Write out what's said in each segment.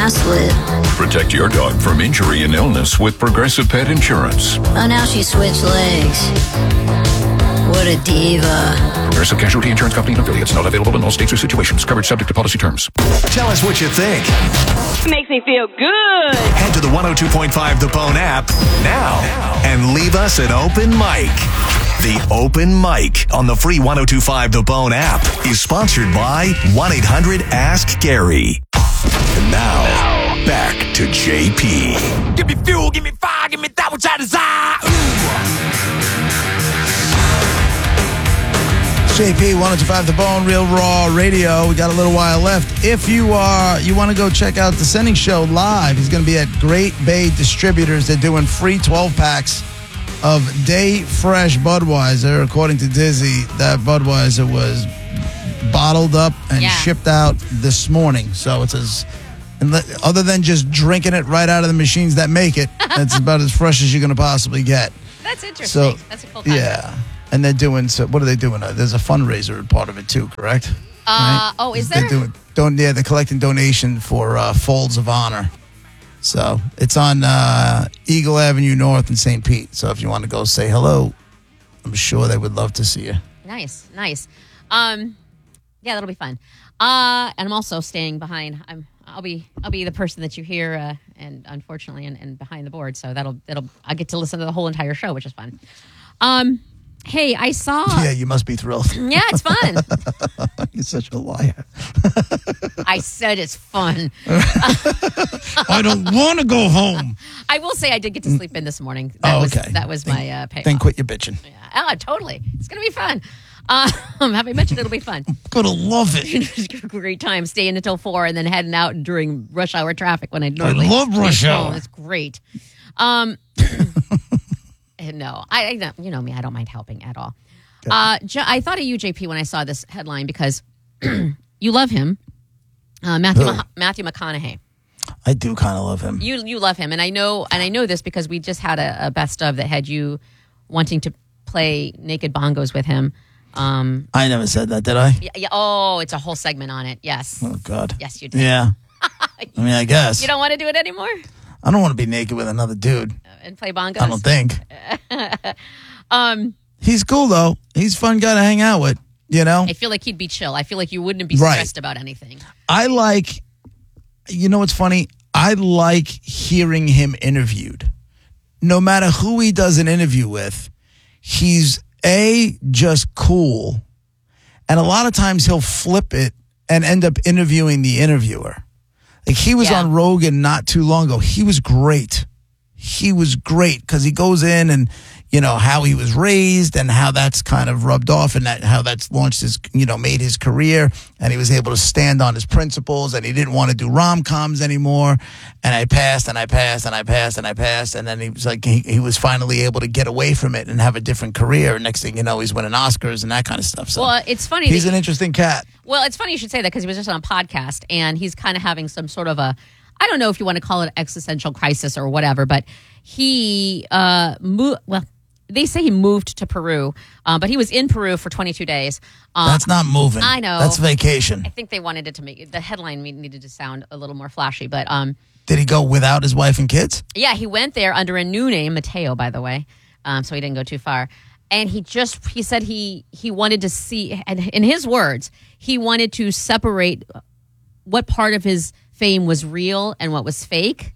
ass lit. Protect your dog from injury and illness with Progressive Pet Insurance. Oh, now she switched legs. What a diva. Progressive Casualty Insurance Company and affiliates. Not available in all states or situations. Coverage subject to policy terms. Tell us what you think. Makes me feel good. Head to the 102.5 The Bone app now and leave us an open mic. The Open Mic on the free 102.5 The Bone app is sponsored by 1-800-ASK-GARY. And now, back to JP. Give me fuel, give me fire, give me that which I desire. JP, 102.5 The Bone, Real Raw Radio. We got a little while left. If you want to go check out the Sending Show live, he's going to be at Great Bay Distributors. They're doing free 12-packs of Day Fresh Budweiser. According to Dizzy, that Budweiser was bottled up and shipped out this morning. So it's other than just drinking it right out of the machines that make it, it's about as fresh as you're going to possibly get. That's interesting. That's a cool concept. Yeah. And they're doing, so what are they doing? There's a fundraiser part of it too, correct? Right? Oh, is there? They're collecting donation for Folds of Honor. So it's on Eagle Avenue North in St. Pete. So if you want to go say hello, I'm sure they would love to see you. Nice. Yeah, that'll be fun. And I'm also staying behind. I'll be the person that you hear, and unfortunately, and behind the board. So I get to listen to the whole entire show, which is fun. Hey, I saw... Yeah, you must be thrilled. Yeah, it's fun. You're such a liar. I said it's fun. I don't want to go home. I will say I did get to sleep in this morning. Okay. That was my payoff. Then quit your bitching. Yeah, totally. It's going to be fun. Have I mentioned it'll be fun? I'm going to love it. It's a great time staying until 4 and then heading out during rush hour traffic when I normally... I love rush hour. It's great. No, I you know me, I don't mind helping at all. I thought of you, JP, when I saw this headline because you love him, Matthew McConaughey. I do kind of love him. You love him, and I know this because we just had a best of that had you wanting to play naked bongos with him. I never said that, did I? Yeah. Oh, it's a whole segment on it. Yes. Oh God. Yes, you did. Yeah. I mean, I guess you don't want to do it anymore. I don't want to be naked with another dude and play bongos. I don't think. He's cool though. He's a fun guy to hang out with. You know. I feel like he'd be chill. I feel like you wouldn't be stressed about anything. You know what's funny? I like hearing him interviewed. No matter who he does an interview with, he's just cool, and a lot of times he'll flip it and end up interviewing the interviewer. Like he was on Rogan not too long ago. He was great. He was great because he goes in and, you know, how he was raised and how that's kind of rubbed off and how that's launched his, made his career. And he was able to stand on his principles and he didn't want to do rom-coms anymore. And I passed. And then he was like, he was finally able to get away from it and have a different career. Next thing you know, he's winning Oscars and that kind of stuff. So well, it's funny. He's an interesting cat. Well, it's funny you should say that because he was just on a podcast and he's kind of having some sort of I don't know if you want to call it existential crisis or whatever, but he they say he moved to Peru, but he was in Peru for 22 days. That's not moving. I know. That's vacation. I think they wanted it to make the headline needed to sound a little more flashy, but did he go without his wife and kids? Yeah, he went there under a new name, Mateo, by the way, so he didn't go too far. And he said he wanted to see, and in his words, he wanted to separate what part of his fame was real and what was fake.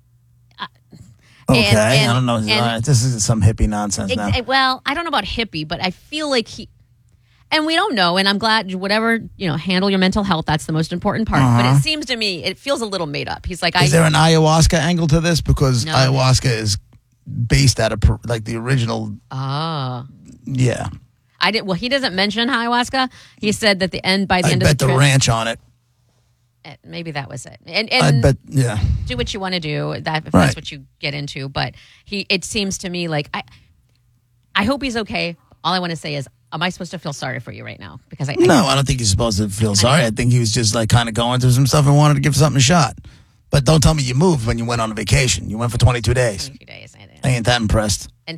Okay, I don't know. This is some hippie nonsense now. Well, I don't know about hippie, but I feel like and we don't know, and I'm glad, whatever, handle your mental health, that's the most important part. But it seems to me, it feels a little made up. He's like, is there an ayahuasca angle to this? Because ayahuasca is based out of, like, the original. Oh. Yeah. Well, he doesn't mention ayahuasca. He said that by the end of the trip. I bet the ranch on it. Maybe that was it. And I bet, yeah. Do what you want to do if that's what you get into. But it seems to me like I hope he's okay. All I want to say is, am I supposed to feel sorry for you right now? Because No, I don't think you're supposed to feel sorry. I think he was just like kind of going through some stuff and wanted to give something a shot. But don't tell me you moved when you went on a vacation. You went for 22 days. 22 days. I ain't that impressed. And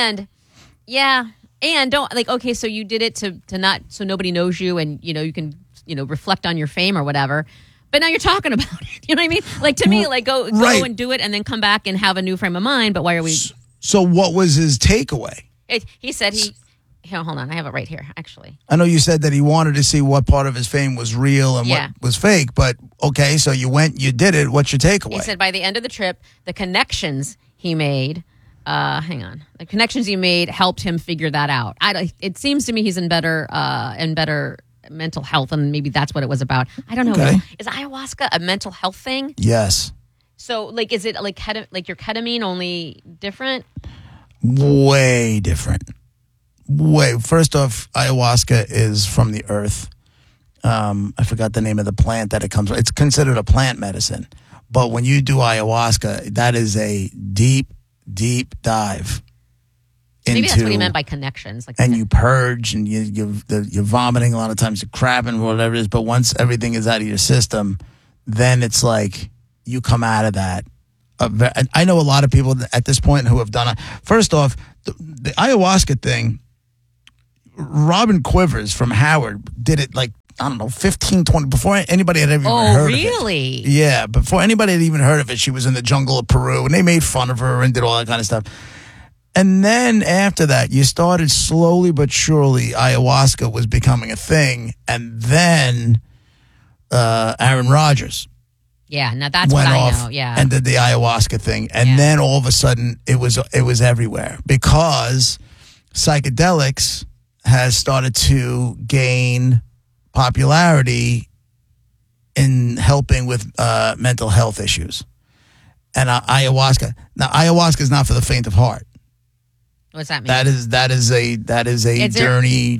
don't okay. So you did it to not so nobody knows you, and you can reflect on your fame or whatever. But now you're talking about it. You know what I mean? Like, to me, like, go Right. and do it and then come back and have a new frame of mind. But why are we... So what was his takeaway? He said here, hold on. I have it right here, actually. I know you said that he wanted to see what part of his fame was real and Yeah. what was fake, but okay, so you went, you did it. What's your takeaway? He said by the end of the trip, the connections he made... the connections he made helped him figure that out. It seems to me he's in better mental health, and maybe that's what it was about. I don't know. Okay. Is ayahuasca a mental health thing? Yes. So, like, is it like your ketamine, only different? Way different. First off, ayahuasca is from the earth. I forgot the name of the plant that it comes from. It's considered a plant medicine. But when you do ayahuasca, that is a deep dive into, Maybe that's what he meant by connections. Like, and you purge and you're vomiting a lot of times, you're crapping, whatever it is. But once everything is out of your system, then it's like you come out of that. And I know a lot of people at this point who have done it. First off, the ayahuasca thing, Robin Quivers from Howard did it like, I don't know, 15, 20, before anybody had ever even heard of it. Oh, really? Yeah, before anybody had even heard of it, she was in the jungle of Peru, and they made fun of her and did all that kind of stuff. And then after that, you started slowly but surely, ayahuasca was becoming a thing, and then Aaron Rodgers Yeah, now that's went what I off know. Yeah. and did the ayahuasca thing, and Yeah. then all of a sudden it was everywhere because psychedelics has started to gain popularity in helping with mental health issues. And ayahuasca is not for the faint of heart. What's that mean? That is a Is there- journey.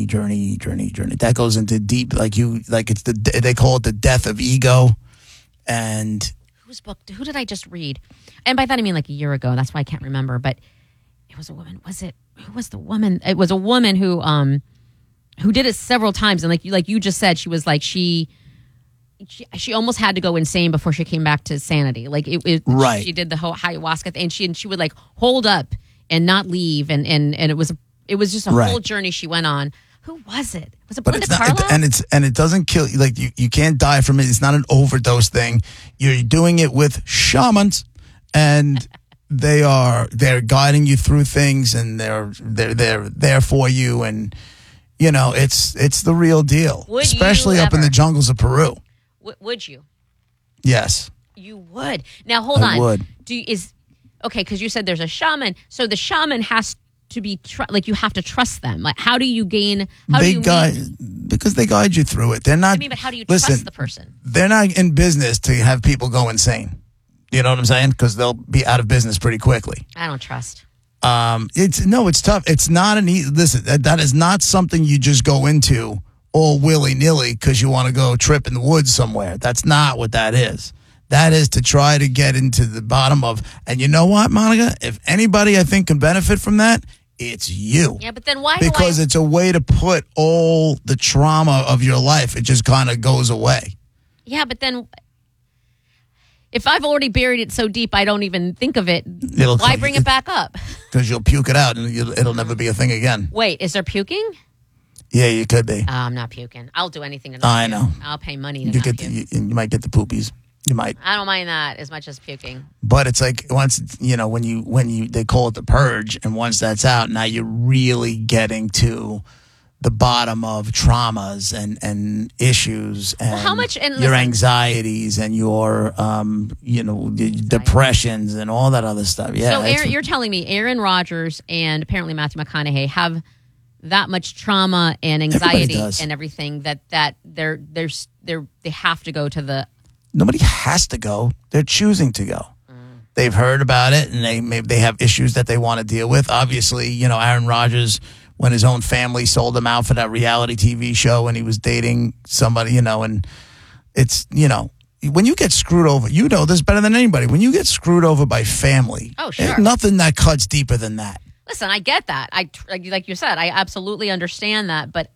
That goes into deep, they call it the death of ego. And Whose book? Who did I just read? And by that I mean like a year ago. That's why I can't remember. But it was a woman. Who was the woman? It was a woman who did it several times. And like you just said, she was like she almost had to go insane before she came back to sanity. Like Right. She did the whole ayahuasca thing, and she would like hold up and not leave, and it was just a Right. whole journey she went on. Who was it? Was it but Belinda it's not, Carlisle? and it doesn't kill you. Like you can't die from it. It's not an overdose thing. You're doing it with shamans, and they're guiding you through things, and they're there for you, and you know it's the real deal. Would especially you up in ever? the jungles of Peru. Would you? Yes, You would. Now hold I on. would. Okay, because you said there's a shaman. So the shaman has to be like you have to trust them. Like how do you gain? How do you meet? Because they guide you through it. They're not. I mean, but how do you listen, trust the person? They're not in business to have people go insane. You know what I'm saying? Because they'll be out of business pretty quickly. I don't trust. It's tough. It's not an easy. Listen, that is not something you just go into all willy nilly because you want to go trip in the woods somewhere. That's not what that is. That is to try to get into the bottom of. And you know what, Monica? If anybody I think can benefit from that, it's you. Yeah, but then why? Because it's a way to put all the trauma of your life. It just kind of goes away. Yeah, but then if I've already buried it so deep, I don't even think of it. It'll Why come- bring it back up? Because you'll puke it out and it'll never be a thing again. Wait, is there puking? Yeah, you could be. I'm not puking. I'll do anything to not I puke. know. I'll pay money to You not get puke. you might get the poopies. You might. I don't mind that as much as puking. But it's like once when you they call it the purge, and once that's out, now you're really getting to the bottom of traumas and issues and how much- and your listen- anxieties and your depressions and all that other stuff. Yeah. So it's- you're telling me Aaron Rodgers and apparently Matthew McConaughey have that much trauma and anxiety does. and everything that they have to go to the. Nobody has to go. They're choosing to go. They've heard about it, and they have issues that they want to deal with. Obviously, Aaron Rodgers, when his own family sold him out for that reality TV show, and he was dating somebody, and it's when you get screwed over, this better than anybody. When you get screwed over by family, Oh, sure. there's nothing that cuts deeper than that. Listen, I get that. Like you said, I absolutely understand that, but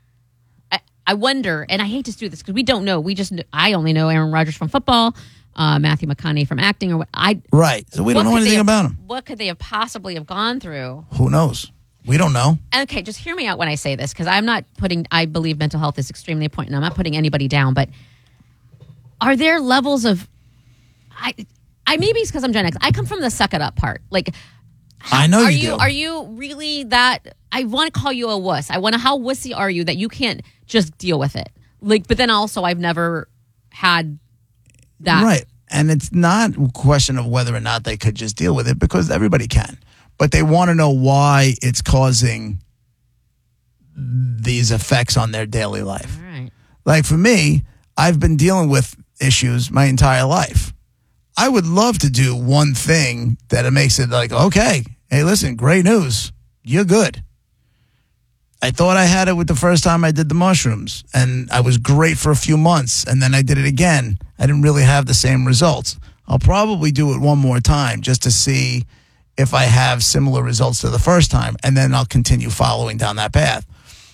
I wonder, and I hate to do this because we don't know. I only know Aaron Rodgers from football, Matthew McConaughey from acting, or what. Right. So we don't know anything about him. What could they have possibly have gone through? Who knows? We don't know. Okay, just hear me out when I say this because I'm not putting. I believe mental health is extremely important. I'm not putting anybody down, but are there levels of I maybe it's because I'm Gen X. I come from the suck it up part. Like, I know you do. Are you really that? I want to call you a wuss. How wussy are you that you can't just deal with it? Like, but then also I've never had that. Right. And it's not a question of whether or not they could just deal with it, because everybody can. But they want to know why it's causing these effects on their daily life. All right. Like for me, I've been dealing with issues my entire life. I would love to do one thing that it makes it like, okay, hey, listen, great news. You're good. I thought I had it with the first time I did the mushrooms, and I was great for a few months, and then I did it again. I didn't really have the same results. I'll probably do it one more time just to see if I have similar results to the first time, and then I'll continue following down that path.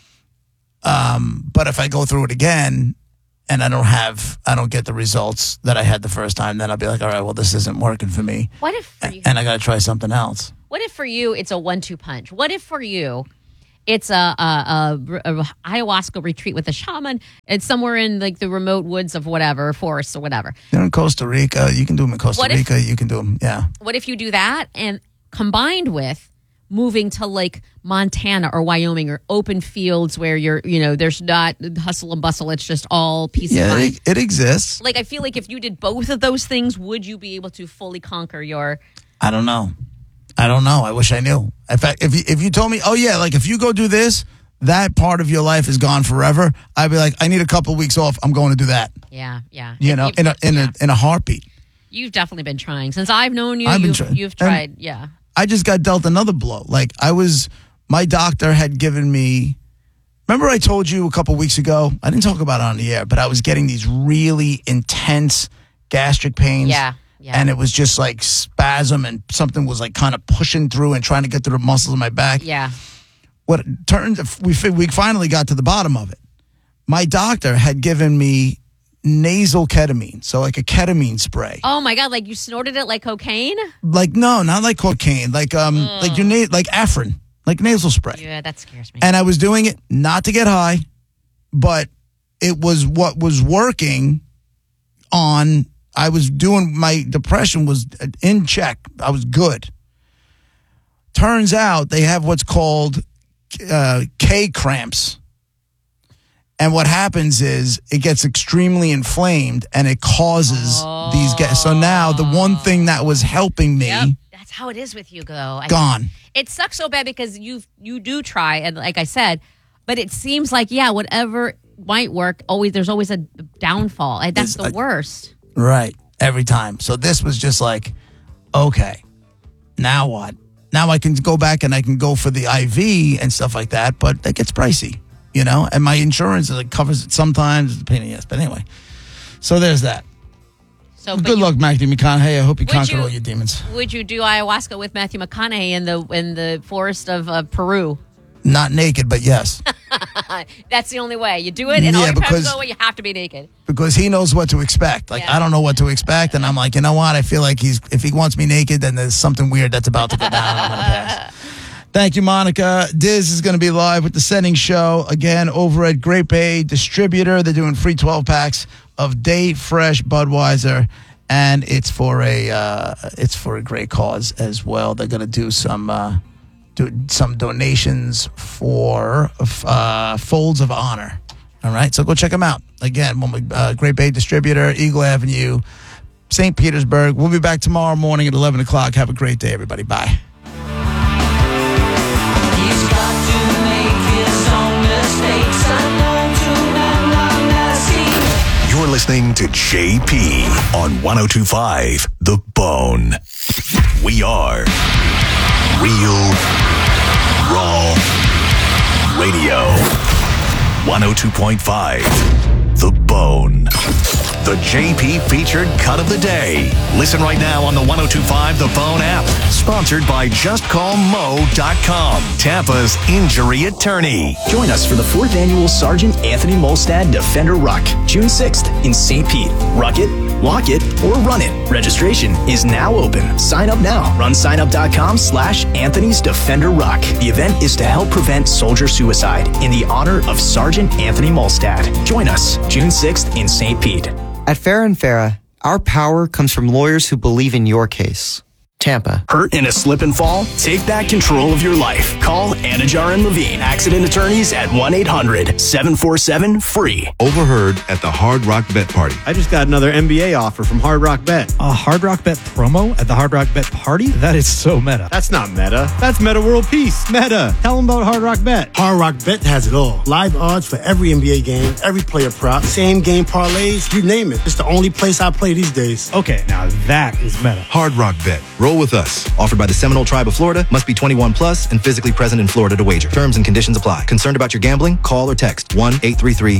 But if I go through it again and I don't get the results that I had the first time, then I'll be like, all right, well, this isn't working for me. What if for you, and I got to try something else. What if for you it's a 1-2 punch? What if for you it's a ayahuasca retreat with a shaman? It's somewhere in like the remote woods of whatever, forest or whatever. They're in Costa Rica. You can do them in Costa Rica. You can do them, yeah. What if you do that and combined with moving to like Montana or Wyoming or open fields where there's not hustle and bustle. It's just all peace and mind. It exists. Like, I feel like if you did both of those things, would you be able to fully conquer your... I don't know. I wish I knew. In fact, if you told me, oh yeah, like if you go do this, that part of your life is gone forever, I'd be like, I need a couple of weeks off. I'm going to do that. Yeah. In a heartbeat. You've definitely been trying. Since I've known you, you've tried, yeah. I just got dealt another blow. Like my doctor had given me, remember I told you a couple weeks ago, I didn't talk about it on the air, but I was getting these really intense gastric pains. Yeah. And it was just like spasm, and something was like kind of pushing through and trying to get through the muscles in my back. Yeah. What it turned, we finally got to the bottom of it. My doctor had given me nasal ketamine, so like a ketamine spray. Oh my God! Like you snorted it like cocaine? Like no, not like cocaine. Like like like Afrin, like nasal spray. Yeah, that scares me. And I was doing it not to get high, but it was what was working on. I was doing, my depression was in check. I was good. Turns out they have what's called K cramps. And what happens is it gets extremely inflamed and it causes these gas. So now the one thing that was helping me. Yep. That's how it is with you, though. Gone. It sucks so bad because you do try, and like I said, but it seems like, yeah, whatever might work, there's always a downfall. That's the worst. Right. Every time. So this was just like, okay, now what? Now I can go back and I can go for the IV and stuff like that, but that gets pricey, and my insurance covers it sometimes. It's a pain in the ass. But anyway, so there's that. So good luck, Matthew McConaughey. I hope you conquer all your demons. Would you do ayahuasca with Matthew McConaughey in the forest of Peru? Not naked, but yes. That's the only way. You do it, and all your times go, you have to be naked. Because he knows what to expect. Like, I don't know what to expect, and I'm like, you know what? I feel like if he wants me naked, then there's something weird that's about to go down. I'm going to pass. Thank you, Monica. Diz is going to be live with the Setting Show again over at Great Bay Distributor. They're doing free 12-packs of Day Fresh Budweiser, and it's for a great cause as well. They're going to do some donations for Folds of Honor. All right, so go check them out. Again, Great Bay Distributor, Eagle Avenue, St. Petersburg. We'll be back tomorrow morning at 11 o'clock. Have a great day, everybody. Bye. He's got to make his own mistakes. I know too many You're listening to JP on 102.5 The Bone. We are Real Raw Radio. 102.5 The Bone. The JP featured cut of the day. Listen right now on the 102.5 The Bone app. Sponsored by JustCallMo.com, Tampa's injury attorney. Join us for the 4th annual Sergeant Anthony Molstad Defender Ruck, June 6th in St. Pete. Ruck it, walk it, or run it. Registration is now open. Sign up now. RunSignup.com/Anthony's Defender Ruck. The event is to help prevent soldier suicide in the honor of Sergeant Anthony Molstad. Join us June 6th in St. Pete. At Farah & Farah, our power comes from lawyers who believe in your case. Tampa. Hurt in a slip and fall? Take back control of your life. Call Anajar and Levine, accident attorneys at 1-800-747-FREE. Overheard at the Hard Rock Bet Party. I just got another NBA offer from Hard Rock Bet. A Hard Rock Bet promo at the Hard Rock Bet Party? That is so meta. That's not meta. That's Meta World Peace. Meta. Tell them about Hard Rock Bet. Hard Rock Bet has it all. Live odds for every NBA game, every player prop, same game parlays, you name it. It's the only place I play these days. Okay, now that is meta. Hard Rock Bet. Roll with us. Offered by the Seminole Tribe of Florida. Must be 21 plus and physically present in Florida to wager. Terms and conditions apply. Concerned about your gambling? Call or text 1-833